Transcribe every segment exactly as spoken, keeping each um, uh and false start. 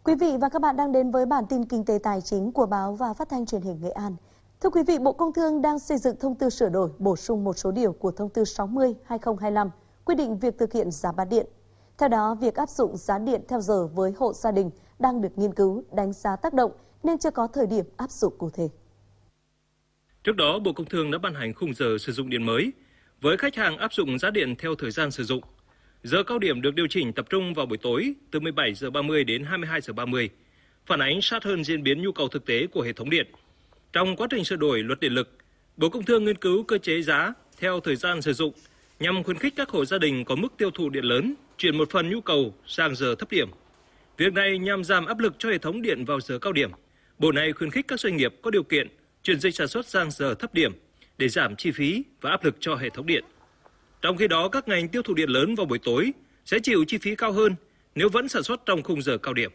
Quý vị và các bạn đang đến với bản tin kinh tế tài chính của báo và phát thanh truyền hình Nghệ An. Thưa quý vị, Bộ Công Thương đang xây dựng thông tư sửa đổi, bổ sung một số điều của thông tư sáu mươi trên hai nghìn không trăm hai mươi lăm quy định việc thực hiện giá bán điện. Theo đó, việc áp dụng giá điện theo giờ với hộ gia đình đang được nghiên cứu, đánh giá tác động nên chưa có thời điểm áp dụng cụ thể. Trước đó, Bộ Công Thương đã ban hành khung giờ sử dụng điện mới với khách hàng áp dụng giá điện theo thời gian sử dụng. Giờ cao điểm được điều chỉnh tập trung vào buổi tối từ mười bảy giờ ba mươi đến hai mươi hai giờ ba mươi, phản ánh sát hơn diễn biến nhu cầu thực tế của hệ thống điện. Trong quá trình sửa đổi luật điện lực, Bộ Công Thương nghiên cứu cơ chế giá theo thời gian sử dụng nhằm khuyến khích các hộ gia đình có mức tiêu thụ điện lớn chuyển một phần nhu cầu sang giờ thấp điểm. Việc này nhằm giảm áp lực cho hệ thống điện vào giờ cao điểm. Bộ này khuyến khích các doanh nghiệp có điều kiện chuyển dịch sản xuất sang giờ thấp điểm để giảm chi phí và áp lực cho hệ thống điện. Trong khi đó, các ngành tiêu thụ điện lớn vào buổi tối sẽ chịu chi phí cao hơn nếu vẫn sản xuất trong khung giờ cao điểm.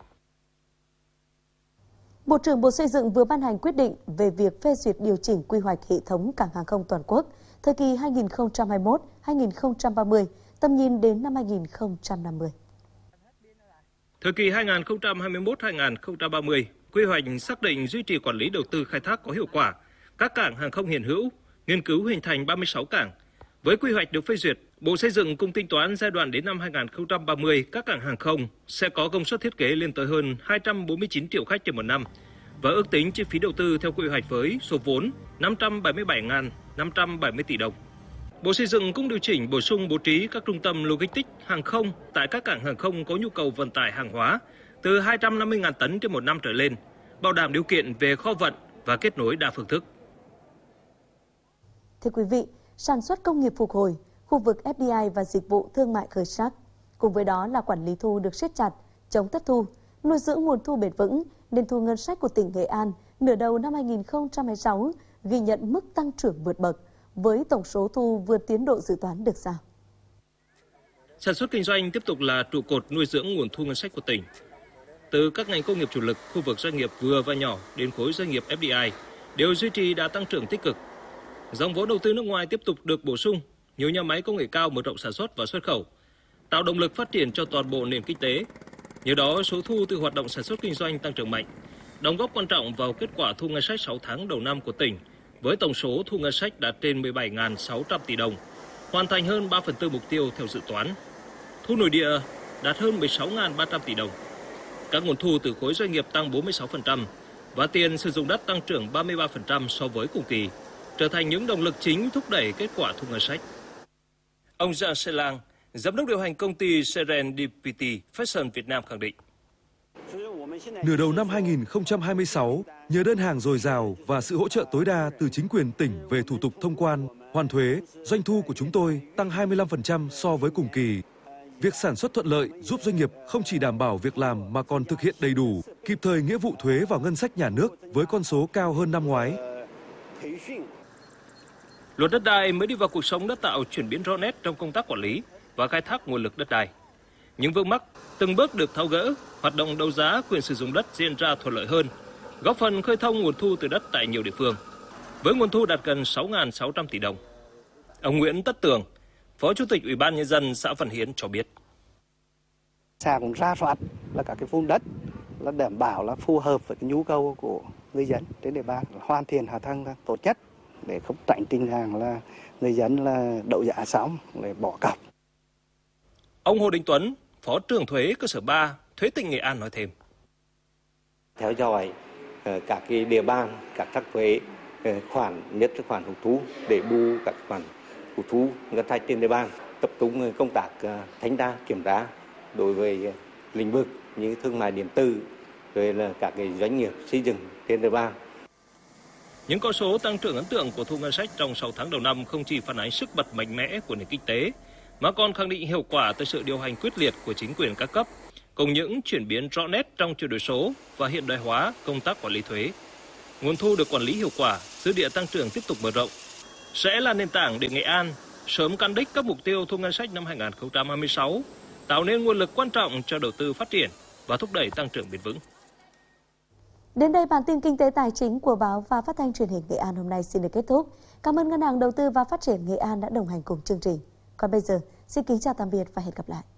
Bộ trưởng Bộ Xây dựng vừa ban hành quyết định về việc phê duyệt điều chỉnh quy hoạch hệ thống cảng hàng không toàn quốc thời kỳ hai nghìn không trăm hai mươi mốt đến hai nghìn không trăm ba mươi, tầm nhìn đến năm hai nghìn không trăm năm mươi. Thời kỳ hai nghìn không trăm hai mươi mốt đến hai nghìn không trăm ba mươi, quy hoạch xác định duy trì quản lý đầu tư khai thác có hiệu quả các cảng hàng không hiện hữu, nghiên cứu hình thành ba mươi sáu cảng. Với quy hoạch được phê duyệt, Bộ Xây dựng cũng tính toán giai đoạn đến năm hai nghìn không trăm ba mươi, các cảng hàng không sẽ có công suất thiết kế lên tới hơn hai trăm bốn mươi chín triệu khách trên một năm và ước tính chi phí đầu tư theo quy hoạch với số vốn năm trăm bảy mươi bảy nghìn năm trăm bảy mươi tỷ đồng. Bộ Xây dựng cũng điều chỉnh bổ sung bố trí các trung tâm logistics hàng không tại các cảng hàng không có nhu cầu vận tải hàng hóa từ hai trăm năm mươi nghìn tấn trên một năm trở lên, bảo đảm điều kiện về kho vận và kết nối đa phương thức. Thưa quý vị, sản xuất công nghiệp phục hồi, khu vực ép đê i và dịch vụ thương mại khởi sắc, cùng với đó là quản lý thu được siết chặt, chống thất thu, nuôi dưỡng nguồn thu bền vững, nên thu ngân sách của tỉnh Nghệ An nửa đầu năm hai nghìn không trăm hai mươi sáu ghi nhận mức tăng trưởng vượt bậc, với tổng số thu vượt tiến độ dự toán được giao. Sản xuất kinh doanh tiếp tục là trụ cột nuôi dưỡng nguồn thu ngân sách của tỉnh. Từ các ngành công nghiệp chủ lực, khu vực doanh nghiệp vừa và nhỏ đến khối doanh nghiệp ép đê i đều duy trì đà tăng trưởng tích cực. Dòng vốn đầu tư nước ngoài tiếp tục được bổ sung, nhiều nhà máy công nghệ cao mở rộng sản xuất và xuất khẩu, tạo động lực phát triển cho toàn bộ nền kinh tế. Nhờ đó, số thu từ hoạt động sản xuất kinh doanh tăng trưởng mạnh, đóng góp quan trọng vào kết quả thu ngân sách sáu tháng đầu năm của tỉnh, với tổng số thu ngân sách đạt trên mười bảy nghìn sáu trăm tỷ đồng, hoàn thành hơn ba phần tư mục tiêu theo dự toán. Thu nội địa đạt hơn mười sáu nghìn ba trăm tỷ đồng. Các nguồn thu từ khối doanh nghiệp tăng bốn mươi sáu phần trăm và tiền sử dụng đất tăng trưởng ba mươi ba phần trăm so với cùng kỳ, trở thành những động lực chính thúc đẩy kết quả thu ngân sách. Ông Jean Selang, giám đốc điều hành công ty Serendipity Fashion Việt Nam khẳng định. Nửa đầu năm hai nghìn không trăm hai mươi sáu, nhờ đơn hàng dồi dào và sự hỗ trợ tối đa từ chính quyền tỉnh về thủ tục thông quan, hoàn thuế, doanh thu của chúng tôi tăng hai mươi lăm phần trăm so với cùng kỳ. Việc sản xuất thuận lợi giúp doanh nghiệp không chỉ đảm bảo việc làm mà còn thực hiện đầy đủ, kịp thời nghĩa vụ thuế vào ngân sách nhà nước với con số cao hơn năm ngoái. Luật đất đai mới đi vào cuộc sống đã tạo chuyển biến rõ nét trong công tác quản lý và khai thác nguồn lực đất đai. Những vướng mắc từng bước được tháo gỡ, hoạt động đấu giá quyền sử dụng đất diễn ra thuận lợi hơn, góp phần khơi thông nguồn thu từ đất tại nhiều địa phương, với nguồn thu đạt gần sáu nghìn sáu trăm tỷ đồng. Ông Nguyễn Tất Tường, Phó Chủ tịch Ủy ban Nhân dân xã Văn Hiến cho biết. Xã cũng ra soát là các cái vùng đất là đảm bảo là phù hợp với cái nhu cầu của người dân trên địa bàn, hoàn thiện hạ tầng tốt nhất để không tránh tình trạng là người dân là đấu giá xong để bỏ cọc. Ông Hồ Đình Tuấn, Phó trưởng thuế cơ sở ba, Thuế tỉnh Nghệ An nói thêm. Theo dõi các cái địa bàn, các trắc thuế khoản, nhất là khoản hụt thu để bù các khoản hụt thu ngân sách trên địa bàn, tập trung công tác thanh tra kiểm tra đối với lĩnh vực như thương mại điện tử, rồi là các cái doanh nghiệp xây dựng trên địa bàn. Những con số tăng trưởng ấn tượng của thu ngân sách trong sáu tháng đầu năm không chỉ phản ánh sức bật mạnh mẽ của nền kinh tế, mà còn khẳng định hiệu quả từ sự điều hành quyết liệt của chính quyền các cấp, cùng những chuyển biến rõ nét trong chuyển đổi số và hiện đại hóa công tác quản lý thuế. Nguồn thu được quản lý hiệu quả, dư địa tăng trưởng tiếp tục mở rộng, sẽ là nền tảng để Nghệ An sớm căn đích các mục tiêu thu ngân sách năm hai nghìn không trăm hai mươi sáu, tạo nên nguồn lực quan trọng cho đầu tư phát triển và thúc đẩy tăng trưởng bền vững. Đến đây, bản tin kinh tế tài chính của báo và phát thanh truyền hình Nghệ An hôm nay xin được kết thúc. Cảm ơn Ngân hàng Đầu tư và Phát triển Nghệ An đã đồng hành cùng chương trình. Còn bây giờ, xin kính chào tạm biệt và hẹn gặp lại.